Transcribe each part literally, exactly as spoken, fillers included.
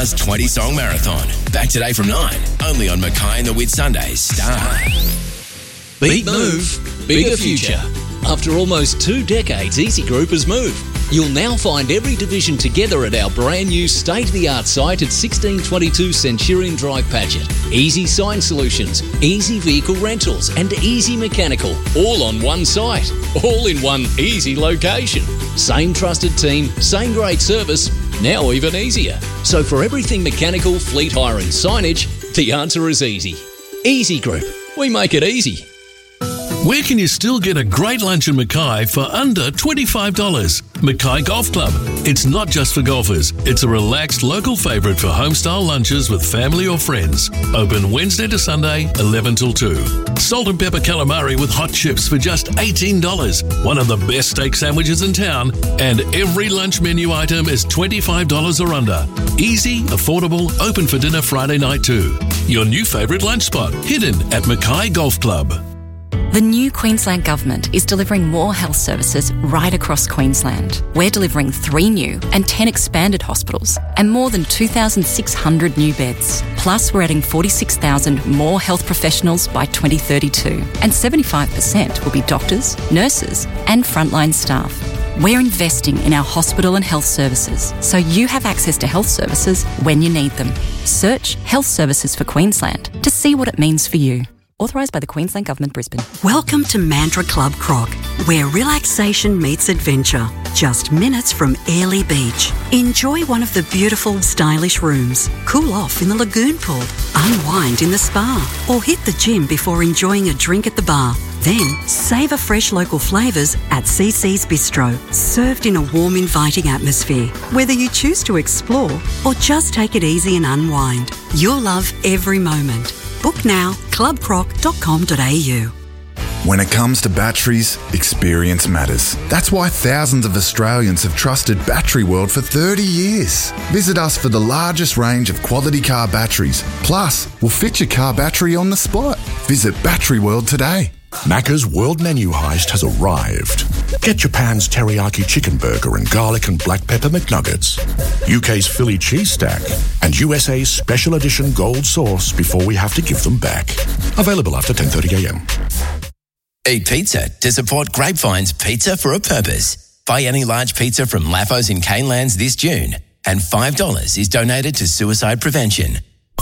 Star's twenty song marathon. Back today from nine, only on Mackay and the Whitsundays. Star. Beat Move, bigger future. After almost two decades, Easy Group has moved. You'll now find every division together at our brand new state-of-the-art site at sixteen twenty-two Centurion Drive, Paget. Easy Sign Solutions, Easy Vehicle Rentals and Easy Mechanical, all on one site, all in one easy location. Same trusted team, same great service, now even easier. So for everything mechanical, fleet hire and signage, the answer is easy. Easy Group, we make it easy. Where can you still get a great lunch in Mackay for under twenty-five dollars? Mackay Golf Club. It's not just for golfers. It's a relaxed local favourite for home-style lunches with family or friends. Open Wednesday to Sunday, eleven till two. Salt and pepper calamari with hot chips for just eighteen dollars. One of the best steak sandwiches in town. And every lunch menu item is twenty-five dollars or under. Easy, affordable, open for dinner Friday night too. Your new favourite lunch spot, hidden at Mackay Golf Club. The new Queensland Government is delivering more health services right across Queensland. We're delivering three new and ten expanded hospitals and more than two thousand six hundred new beds. Plus, we're adding forty-six thousand more health professionals by twenty thirty-two, and seventy-five percent will be doctors, nurses and frontline staff. We're investing in our hospital and health services so you have access to health services when you need them. Search Health Services for Queensland to see what it means for you. Authorised by the Queensland Government, Brisbane. Welcome to Mantra Club Croc, where relaxation meets adventure. Just minutes from Airlie Beach. Enjoy one of the beautiful, stylish rooms. Cool off in the lagoon pool. Unwind in the spa. Or hit the gym before enjoying a drink at the bar. Then, savour fresh local flavours at C C's Bistro, served in a warm, inviting atmosphere. Whether you choose to explore or just take it easy and unwind, you'll love every moment. Book now, club croc dot com dot a u. When it comes to batteries, experience matters. That's why thousands of Australians have trusted Battery World for thirty years. Visit us for the largest range of quality car batteries. Plus, we'll fit your car battery on the spot. Visit Battery World today. Macca's World Menu Heist has arrived. Get Japan's teriyaki chicken burger and garlic and black pepper McNuggets, U K's Philly cheese stack, and U S A's special edition gold sauce before we have to give them back. Available after ten thirty a m. Eat pizza to support Grapevine's Pizza for a Purpose. Buy any large pizza from Laffos in Canelands this June, and five dollars is donated to suicide prevention.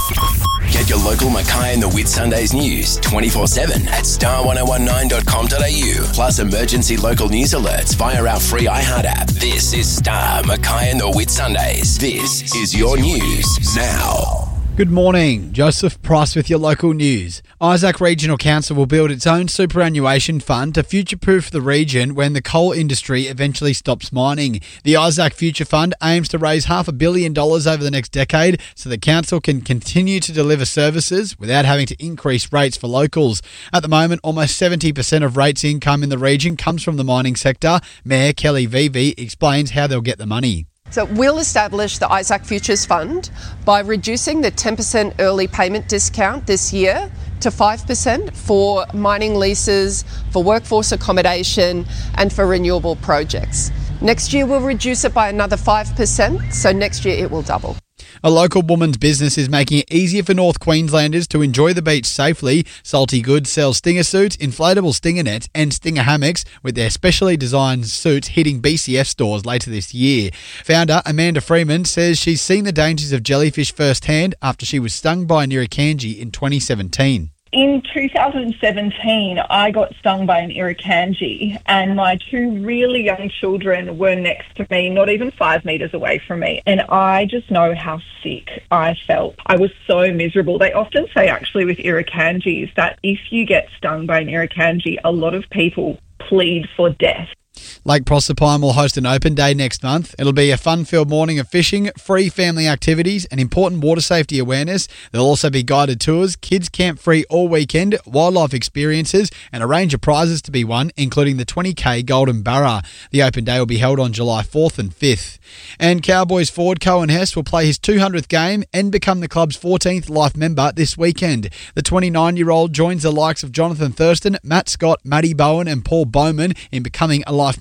Get your local Mackay and the Whitsundays news twenty-four seven at star ten nineteen dot com dot a u, plus emergency local news alerts via our free iHeart app. This is Star, Mackay and the Whitsundays. This is your news now. Good morning. Joseph Price with your local news. Isaac Regional Council will build its own superannuation fund to future-proof the region when the coal industry eventually stops mining. The Isaac Future Fund aims to raise half a billion dollars over the next decade so the council can continue to deliver services without having to increase rates for locals. At the moment, almost seventy percent of rates income in the region comes from the mining sector. Mayor Kelly Vevey explains how they'll get the money. So we'll establish the Isaac Futures Fund by reducing the ten percent early payment discount this year to five percent for mining leases, for workforce accommodation and for renewable projects. Next year we'll reduce it by another five percent, so next year it will double. A local woman's business is making it easier for North Queenslanders to enjoy the beach safely. Salty Goods sells stinger suits, inflatable stinger nets and stinger hammocks with their specially designed suits hitting B C F stores later this year. Founder Amanda Freeman says she's seen the dangers of jellyfish firsthand after she was stung by an irukandji in twenty seventeen. In two thousand seventeen, I got stung by an irukandji and my two really young children were next to me, not even five metres away from me. And I just know how sick I felt. I was so miserable. They often say actually with irukandjis that if you get stung by an irukandji, a lot of people plead for death. Lake Proserpine will host an open day next month. It'll be a fun-filled morning of fishing, free family activities and important water safety awareness. There'll also be guided tours, kids camp free all weekend, wildlife experiences and a range of prizes to be won, including the twenty K Golden Barra. The open day will be held on July fourth and fifth. And Cowboys forward Cohen Hess will play his two hundredth game and become the club's fourteenth life member this weekend. The twenty-nine-year-old joins the likes of Jonathan Thurston, Matt Scott, Matty Bowen and Paul Bowman in becoming a life member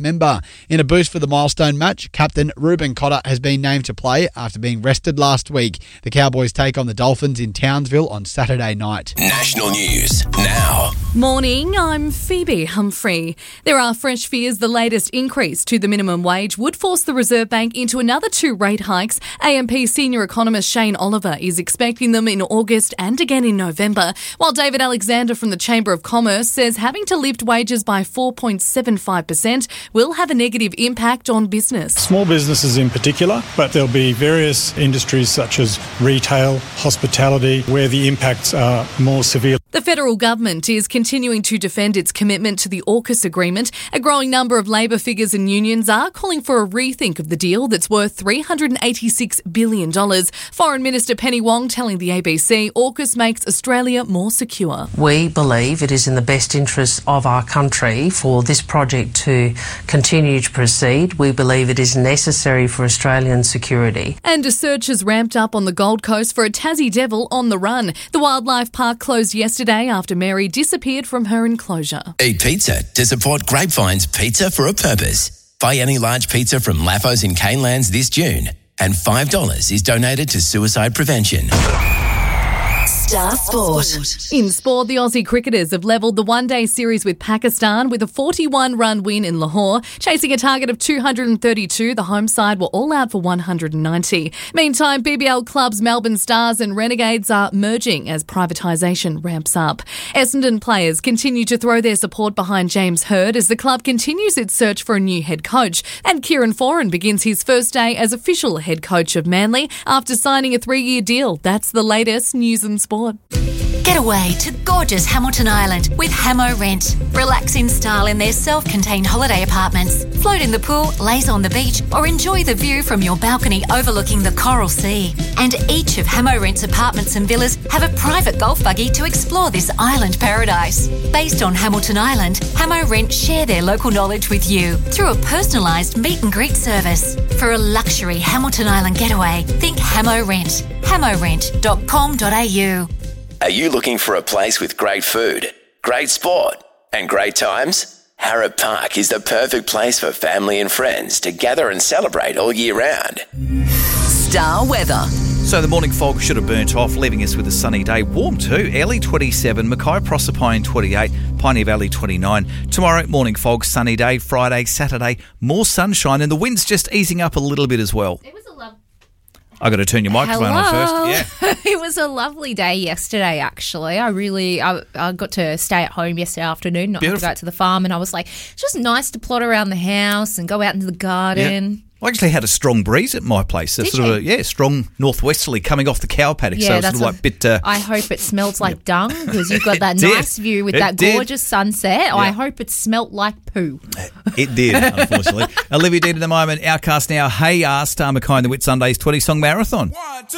member. In a boost for the milestone match, captain Ruben Cotter has been named to play after being rested last week. The Cowboys take on the Dolphins in Townsville on Saturday night. National news now. Morning, I'm Phoebe Humphrey. There are fresh fears the latest increase to the minimum wage would force the Reserve Bank into another two rate hikes. A M P senior economist Shane Oliver is expecting them in August and again in November, while David Alexander from the Chamber of Commerce says having to lift wages by four point seven five percent will have a negative impact on business. Small businesses in particular, but there'll be various industries such as retail, hospitality, where the impacts are more severe. The federal government is continuing to defend its commitment to the AUKUS agreement. A growing number of labour figures and unions are calling for a rethink of the deal that's worth three hundred eighty-six billion dollars. Foreign Minister Penny Wong telling the A B C AUKUS makes Australia more secure. We believe it is in the best interest of our country for this project to continue to proceed. We believe it is necessary for Australian security. And a search has ramped up on the Gold Coast for a Tassie devil on the run. The wildlife park closed yesterday after Mary disappeared from her enclosure. Eat pizza to support Grapevine's Pizza for a Purpose. Buy any large pizza from Laffos in Canelands this June, and five dollars is donated to suicide prevention. Star Sport. In sport, the Aussie cricketers have levelled the one-day series with Pakistan with a forty-one run win in Lahore. Chasing a target of two hundred thirty-two, the home side were all out for one hundred ninety. Meantime, B B L clubs Melbourne Stars and Renegades are merging as privatisation ramps up. Essendon players continue to throw their support behind James Hird as the club continues its search for a new head coach. And Kieran Foran begins his first day as official head coach of Manly after signing a three-year deal. That's the latest news and sport. Get away to gorgeous Hamilton Island with Hamo Rent. Relax in style in their self-contained holiday apartments. Float in the pool, laze on the beach, or enjoy the view from your balcony overlooking the Coral Sea. And each of Hamo Rent's apartments and villas have a private golf buggy to explore this island paradise. Based on Hamilton Island, Hamo Rent share their local knowledge with you through a personalised meet and greet service. For a luxury Hamilton Island getaway, think Hamo Rent. hamo rent dot com dot a u. Are you looking for a place with great food, great sport, and great times? Harrop Park is the perfect place for family and friends to gather and celebrate all year round. Star weather. So the morning fog should have burnt off, leaving us with a sunny day. Warm too. Early twenty-seven, Mackay Proserpine twenty-eight, Pioneer Valley twenty-nine. Tomorrow, morning fog, sunny day. Friday, Saturday, more sunshine, and the wind's just easing up a little bit as well. It was a love. I got to turn your microphone Hello. on first. Yeah. It was a lovely day yesterday, actually. I really, I, I got to stay at home yesterday afternoon, not have to go out to the farm, and I was like, it's just nice to plod around the house and go out into the garden. Yeah. I actually had a strong breeze at my place. A Did sort you? of a, yeah, strong northwesterly coming off the cow paddock. Yeah, so it's that's sort of like a bit. Uh, I hope it smelled like dung because you've got that It did. nice view with It that did. gorgeous sunset. Yeah. I hope it smelt like poo. It did, unfortunately. Olivia Dean at the moment. Outcast now. Hey, uh, Star Mackay in the Whit Sundays twenty song marathon. One, two.